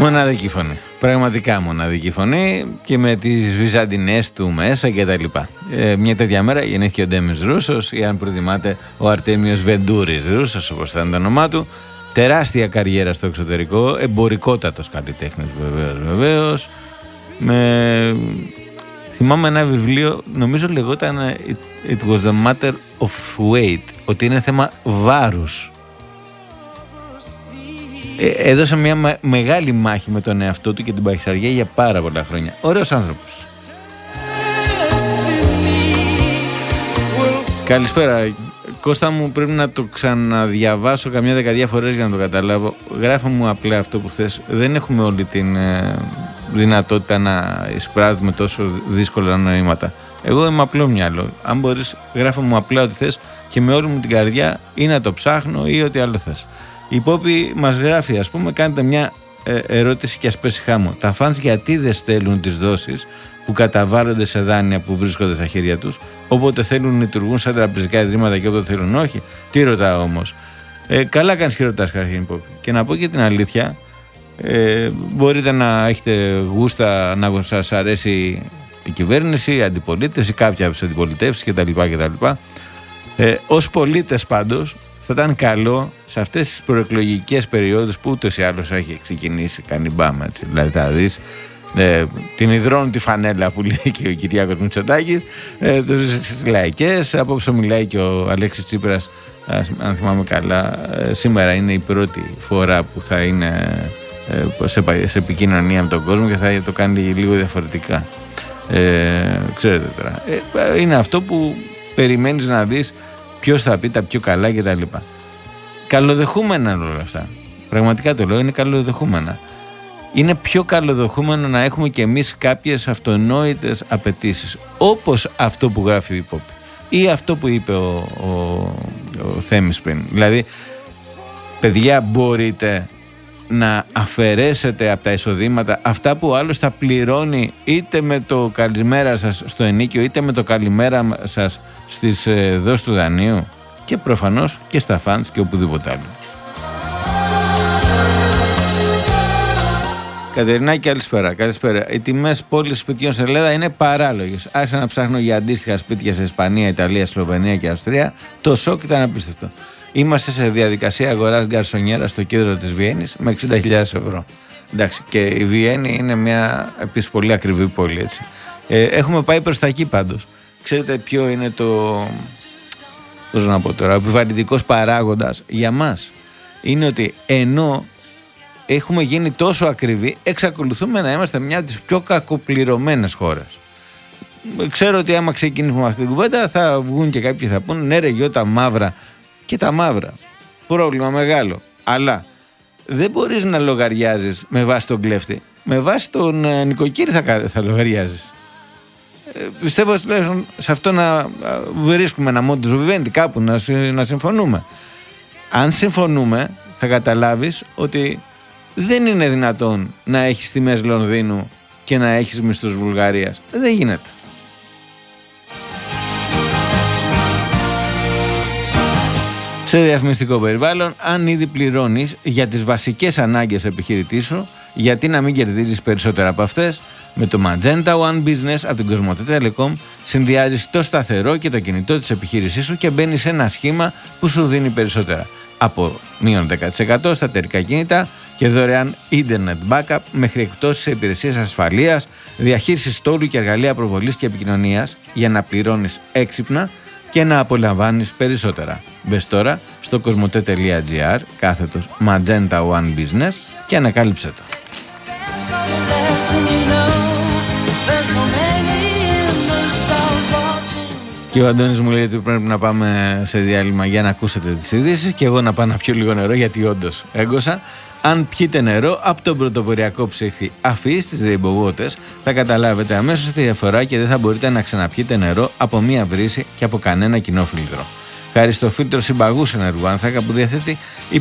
Μοναδική φωνή. Πραγματικά μοναδική φωνή και με τις βυζαντινές του μέσα και τα λοιπά. Μια τέτοια μέρα γεννήθηκε ο Ντέμις Ρούσος ή αν προτιμάτε ο Αρτέμιος Βεντούρης Ρούσος, όπως θα είναι το όνομά του. Τεράστια καριέρα στο εξωτερικό, εμπορικότατος καλλιτέχνης βεβαίως. Θυμάμαι ένα βιβλίο, νομίζω λεγόταν It was a matter of weight, ότι είναι θέμα βάρους. Έδωσε μια μεγάλη μάχη με τον εαυτό του και την παχυσαριά για πάρα πολλά χρόνια. Ωραίος άνθρωπος. Καλησπέρα. Κώστα μου, πρέπει να το ξαναδιαβάσω καμιά δεκαετία φορές για να το καταλάβω. Γράφω μου απλά αυτό που θες. Δεν έχουμε όλη την δυνατότητα να εισπράττουμε τόσο δύσκολα νοήματα. Εγώ είμαι απλό μυαλό. Αν μπορείς, γράφω μου απλά ό,τι θες και με όλη μου την καρδιά ή να το ψάχνω ή ό,τι άλλο θες. Η Πόπη μας γράφει, ας πούμε, κάνετε μια ερώτηση και ας πέσει χάμω. Τα φανς γιατί δεν στέλνουν τις δόσεις που καταβάλλονται σε δάνεια που βρίσκονται στα χέρια τους, όποτε θέλουν λειτουργούν σαν τραπεζικά ιδρύματα και όποτε θέλουν όχι? Τι ρωτάω όμως? Καλά κάνεις και ρωτάς, καταρχήν, Πόπη. Και να πω και την αλήθεια, μπορείτε να έχετε γούστα, να σας αρέσει η κυβέρνηση, η αντιπολίτευση, κάποια από τις αντιπολιτεύσεις κτλ. Ως πολίτες πάντως, θα ήταν καλό σε αυτές τις προεκλογικές περιόδους που ούτως ή άλλως έχει ξεκινήσει, κάνει μπάμ, έτσι. Δηλαδή θα δεις την υδρώνουν τη φανέλα που λέει και ο Κυριάκος Μητσοτάκης, τις λαϊκές. Απόψε μιλάει και ο Αλέξης Τσίπρας, αν θυμάμαι καλά. Σήμερα είναι η πρώτη φορά που θα είναι σε επικοινωνία με τον κόσμο και θα το κάνει λίγο διαφορετικά. Ξέρετε τώρα, είναι αυτό που περιμένεις να δεις ποιος θα πει τα πιο καλά και τα λοιπά. Καλοδεχούμενα όλα αυτά. Πραγματικά το λέω, είναι καλοδεχούμενα. Είναι πιο καλοδεχούμενο να έχουμε κι εμείς κάποιες αυτονόητες απαιτήσεις. Όπως αυτό που γράφει η Πόπη. Ή αυτό που είπε ο Θέμης πριν. Δηλαδή, παιδιά, μπορείτε να αφαιρέσετε από τα εισοδήματα αυτά που ο άλλος θα πληρώνει είτε με το καλημέρα σας στο ενίκιο είτε με το καλημέρα σας στις δόσεις του δανείου και προφανώς και στα φαντς και οπουδήποτε άλλο. Κατερινάκη, καλησπέρα. Καλησπέρα. Οι τιμές πόλης σπιτιών σε Ελλάδα είναι παράλογες. Άρχισα να ψάχνω για αντίστοιχα σπίτια σε Ισπανία, Ιταλία, Σλοβενία και Αυστρία. Το σοκ ήταν απίστευτο. Είμαστε σε διαδικασία αγοράς γκαρσονιέρα στο κέντρο της Βιέννης με 60.000 ευρώ. Εντάξει, και η Βιέννη είναι μια επίσης πολύ ακριβή πόλη, έτσι. Έχουμε πάει προς τα εκεί πάντως. Ξέρετε ποιο είναι πώς να πω τώρα, ο επιβαρυντικός παράγοντας για μας? Είναι ότι ενώ έχουμε γίνει τόσο ακριβοί, εξακολουθούμε να είμαστε μια από τις πιο κακοπληρωμένες χώρες. Ξέρω ότι άμα ξεκινήσουμε αυτή την κουβέντα θα βγουν και κάποιοι θα πούν ναι ρε γιο, τα μαύρα. Και τα μαύρα. Πρόβλημα μεγάλο. Αλλά δεν μπορείς να λογαριάζεις με βάση τον κλέφτη. Με βάση τον νοικοκύρη θα λογαριάζεις. Πιστεύω σε αυτό να βρίσκουμε ένα modus vivendi κάπου, να συμφωνούμε. Αν συμφωνούμε θα καταλάβεις ότι δεν είναι δυνατόν να έχεις τιμές Λονδίνου και να έχεις μισθούς Βουλγαρίας. Δεν γίνεται. Σε διαφημιστικό περιβάλλον, αν ήδη πληρώνεις για τις βασικές ανάγκες επιχειρητή σου, γιατί να μην κερδίζεις περισσότερα από αυτές? Με το Magenta One Business από την Κοσμοτέ Telecom συνδυάζεις το σταθερό και το κινητό της επιχείρησής σου και μπαίνεις σε ένα σχήμα που σου δίνει περισσότερα. Από μείον 10% στα εταιρικά κινητά και δωρεάν Internet Backup μέχρι εκπτώσεις σε υπηρεσίες ασφαλείας, διαχείριση στόλου και εργαλεία προβολής και επικοινωνίας για να πληρώνεις έξυπνα και να απολαμβάνεις περισσότερα. Μπες τώρα στο κοσμοτέ.gr /Magenta One Business και ανακάλυψε το. Και ο Αντώνης μου λέει ότι πρέπει να πάμε σε διάλειμμα για να ακούσετε τις ειδήσεις και εγώ να πάω να πιω λίγο νερό γιατί όντως έγκωσα. Αν πιείτε νερό από τον πρωτοποριακό ψύχτη Αφή στις Rainbow Waters θα καταλάβετε αμέσως τη διαφορά και δεν θα μπορείτε να ξαναπιείτε νερό από μία βρύση και από κανένα κοινό φίλτρο. Χάρη στο φίλτρο συμπαγούς ενεργού άνθρακα που διαθέτει